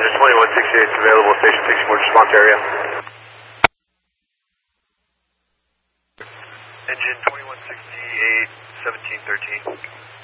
Engine 2168 is available, station 6 emergency response area. Engine 2168, 1713.